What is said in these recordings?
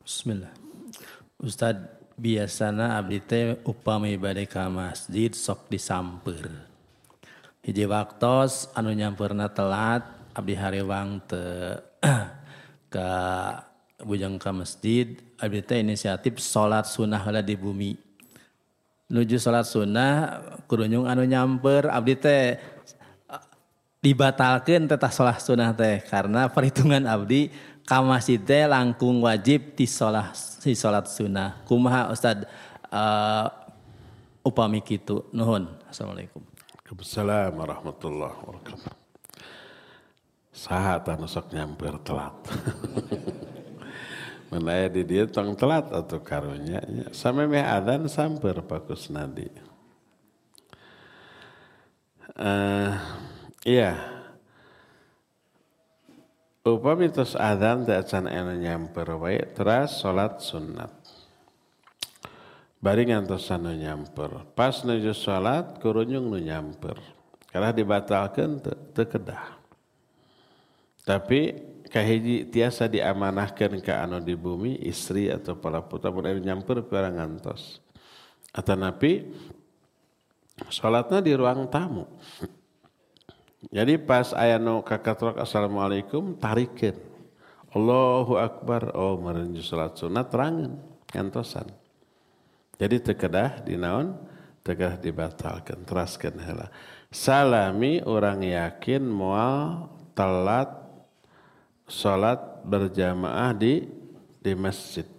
Bismillah. Ustad, biasana abdi teh upami bade ka masjid sok disamper. Hiji waktos anu nyamperna telat abdi harewang teu ka bujang ka masjid, abdi teh inisiatif salat sunah heula di bumi. Nuju salat sunah kudu anu nyamper abdi teh dibatalkeun teh salat sunah teh karena perhitungan abdi ka masjid teh langkung wajib di salat sunah. Kumaha Ustad upami kitu? Nuhun. Assalamualaikum. Waalaikumsalam warahmatullahi wabarakatuh. Saha anu sok nyamper telat. Mun aya di dieu tong telat atuh karunya nya. Samemeh adzan samper pakus nadi. Iya. Upami tos adzan teh acan anu nyamper wae teras salat sunat. Bari ngantos anu nyamper. Pas nuju salat kurunyung nu nyamper. Karena dibatalkeun teu kedah. Tapi kahiji tiasa diamanahkeun ka anu di bumi istri atau para putra mun anu nyamper piara ngantos. Atanapi salatna di ruang tamu. Jadi pas aya nu kakatrok assalamualaikum tarikeun. Allahu akbar, oh merenju salat sunat terangeun ngantosan. Jadi teu kedah dinaon? Teu kedah dibatalkeun, teraskeun heula. Salami urang yakin moal telat salat berjamaah di masjid.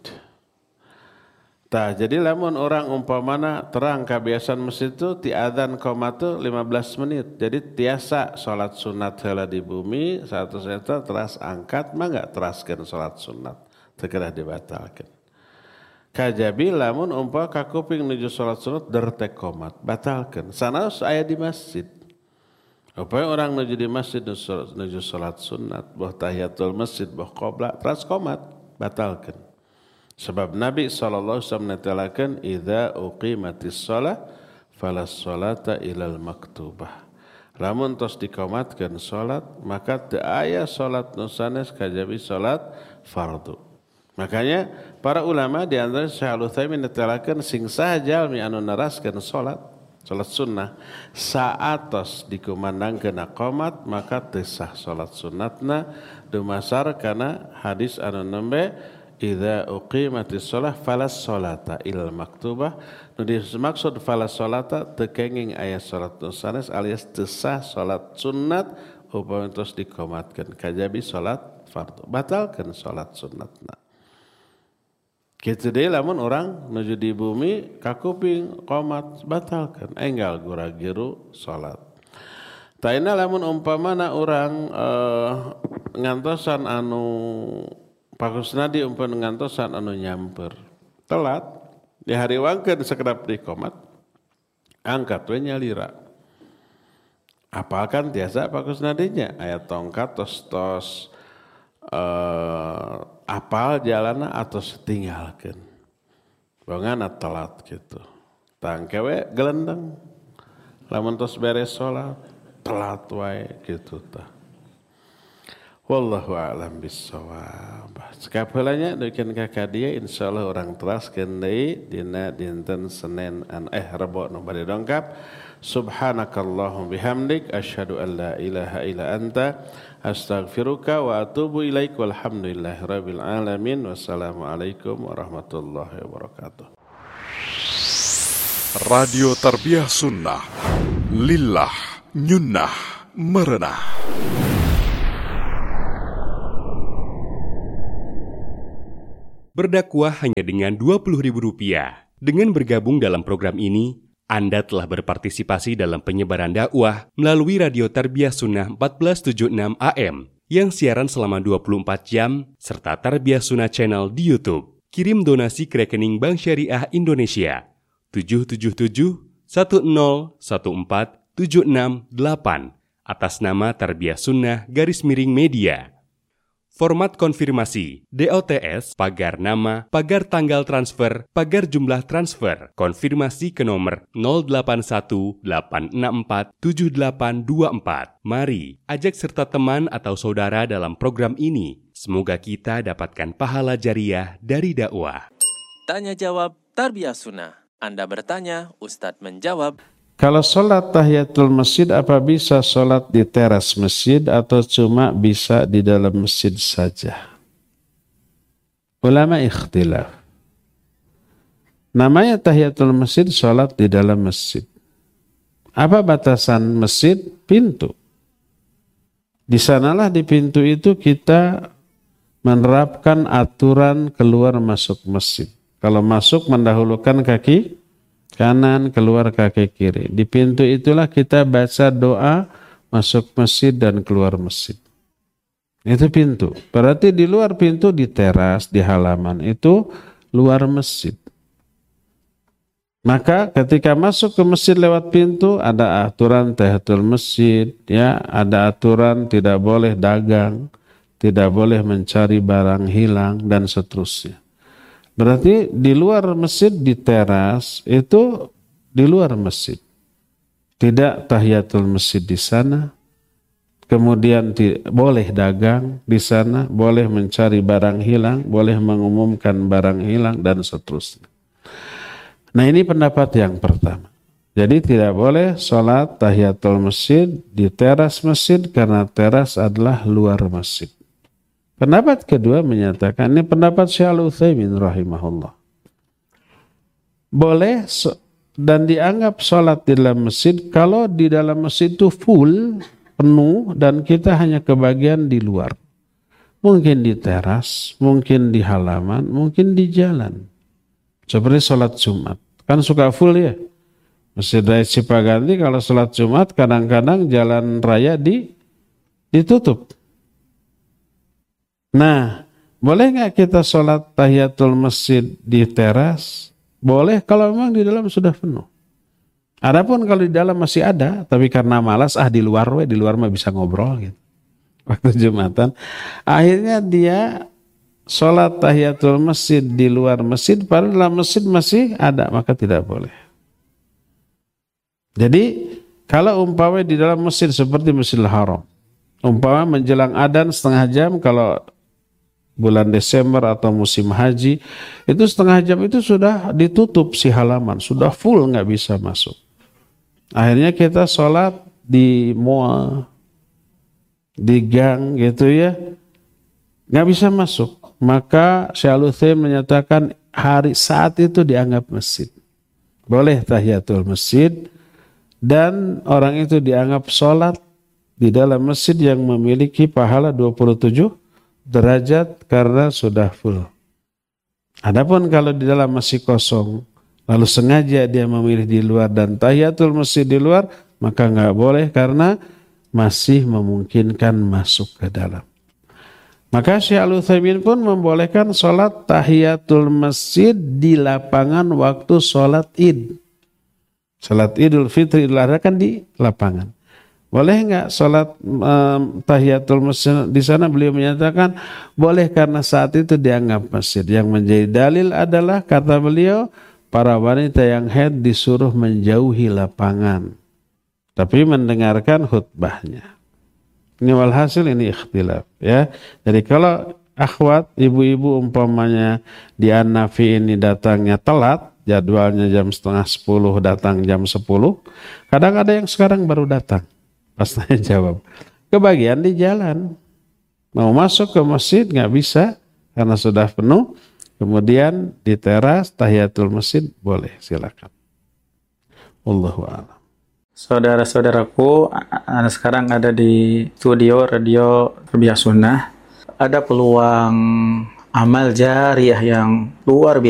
Tah jadi lamun orang umpamana terang kabiasaan masjid itu ti adzan qomatu 15 menit. Jadi tiasa salat sunat heula di bumi satu eta teras angkat mah enggak teraskeun salat sunat. Teu kedah dibatalkeun. Kajabi lamun umpama ka kuping nuju salat sunat dertek qomat batalkeun. Sanaos aya di masjid. Upaya orang nuju di masjid nuju salat sunat, boh tahiyatul masjid, boh qobla teras qomat batalkeun. Sebab Nabi SAW menetelakan idza uqimatis shalah falas sholata ilal maktubah. Lamun tos dikomatkeun salat maka teu aya salat nu sanes kajabi salat fardu. Makanya para ulama di antara Syekh Al-Utsaimin menetelakan sing saha jalmi anu naraskeun salat sunnah saatos dikumandangkeun qomat maka teu sah salat sunatna dumasar kana hadis anu nembe idza uqimatis shalah falas sholata ilal maktubah. Nu dimaksud falas sholata teu kenging aya salat nu sanes alias teu sah salat sunat upami tos dikomatkeun kajabi salat fardu batalkeun salat sunatna. Kitu deui lamun urang nuju di bumi ka kuping qomat batalkeun enggal gura-giru salat. Taina lamun umpamana urang ngantosan anu pakusna di umpama ngantosan anu nyamper telat dihariwangkeun sakedap di qomat angkat we nyalira. Apalkan tiasa pakusna dinya aya tongkat tos apal jalana atau setinggalkeun. Bangana telat gitu. Tangke we gelendeng. Lamun tos beres salat telat wae gitu tah. Wallahu a'lam bissawab. Sakapeulanya duikeun ka kadieu insyaallah urang teraskeun deui dina dinten Senin Rebo nu bade dongkap. Subhanakallahumma bihamdik asyhadu an la ilaha illa anta astaghfiruka wa atubu ilaik walhamdulillahirabbil alamin. Wassalamualaikum warahmatullahi wabarakatuh. Radio Tarbiyah Sunnah Lillah Nyunnah Merenah. Berdakwah hanya dengan Rp20.000. Dengan bergabung dalam program ini, Anda telah berpartisipasi dalam penyebaran dakwah melalui Radio Tarbiyah Sunnah 1476 AM yang siaran selama 24 jam serta Tarbiyah Sunnah Channel di YouTube. Kirim donasi ke rekening Bank Syariah Indonesia 777-1014-768 atas nama Tarbiyah Sunnah _media. Format konfirmasi, DOTS, pagar nama, pagar tanggal transfer, pagar jumlah transfer, konfirmasi ke nomor 0818647824. Mari, ajak serta teman atau saudara dalam program ini. Semoga kita dapatkan pahala jariah dari dakwah. Tanya jawab Tarbiyah Sunnah. Anda bertanya, Ustadz menjawab. Kalau sholat tahiyatul masjid, apa bisa sholat di teras masjid atau cuma bisa di dalam masjid saja? Ulama ikhtilaf. Namanya tahiyatul masjid, sholat di dalam masjid. Apa batasan masjid? Pintu. Di sanalah di pintu itu kita menerapkan aturan keluar masuk masjid. Kalau masuk mendahulukan kaki kanan, keluar kaki kiri. Di pintu itulah kita baca doa masuk masjid dan keluar masjid. Itu pintu. Berarti di luar pintu, di teras, di halaman itu luar masjid. Maka ketika masuk ke masjid lewat pintu ada aturan tahiyatul masjid, ya, ada aturan tidak boleh dagang, tidak boleh mencari barang hilang dan seterusnya. Berarti di luar masjid, di teras itu di luar masjid. Tidak tahiyatul masjid di sana. Kemudian boleh dagang di sana, boleh mencari barang hilang, boleh mengumumkan barang hilang dan seterusnya. Nah, ini pendapat yang pertama. Jadi tidak boleh sholat tahiyatul masjid di teras masjid karena teras adalah luar masjid. Pendapat kedua menyatakan, ini pendapat Syekh Al-Utsaimin rahimahullah. Boleh dan dianggap sholat di dalam masjid kalau di dalam masjid itu full, penuh, dan kita hanya kebagian di luar. Mungkin di teras, mungkin di halaman, mungkin di jalan. Seperti sholat Jumat. Kan suka full ya. Masjid Raya Cipaganti kalau sholat Jumat kadang-kadang jalan raya ditutup. Nah, boleh nggak kita sholat tahiyatul masjid di teras? Boleh kalau memang di dalam sudah penuh. Adapun kalau di dalam masih ada, tapi karena malas, di luar mah bisa ngobrol gitu. Waktu Jumatan, akhirnya dia sholat tahiyatul masjid di luar masjid, padahal dalam masjid masih ada, maka tidak boleh. Jadi, kalau umpamanya di dalam masjid seperti Masjidil Haram, umpamanya menjelang adzan setengah jam, kalau bulan Desember atau musim haji, itu setengah jam itu sudah ditutup si halaman, sudah full, nggak bisa masuk. Akhirnya kita sholat di mall, di gang gitu ya, nggak bisa masuk. Maka Syekh Al-Utsaimin menyatakan saat itu dianggap masjid. Boleh tahiyatul masjid dan orang itu dianggap sholat di dalam masjid yang memiliki pahala 27 derajat karena sudah full. Adapun kalau di dalam masih kosong, lalu sengaja dia memilih di luar dan tahiyatul masjid di luar, maka nggak boleh karena masih memungkinkan masuk ke dalam. Maka Syekh Al-Utsaimin pun membolehkan sholat tahiyatul masjid di lapangan waktu sholat id. Sholat Idul Fitri, Idul Adha kan di lapangan. Boleh nggak sholat tahiyatul masjid di sana? Beliau menyatakan boleh karena saat itu dianggap masjid. Yang menjadi dalil adalah kata beliau, para wanita yang haid disuruh menjauhi lapangan, tapi mendengarkan khutbahnya. Ini walhasil ini ikhtilaf ya. Jadi kalau akhwat, ibu-ibu umpamanya di An-Nafi ini datangnya telat, jadwalnya jam 9:30 datang jam 10, kadang ada yang sekarang baru datang. Pas saya jawab, kebagian di jalan. Mau masuk ke masjid nggak bisa karena sudah penuh. Kemudian di teras tahiyatul masjid boleh, silakan. Wallahu a'lam. Saudara-saudaraku, Anda sekarang ada di studio Radio Tarbiyah Sunnah. Ada peluang amal jariah yang luar biasa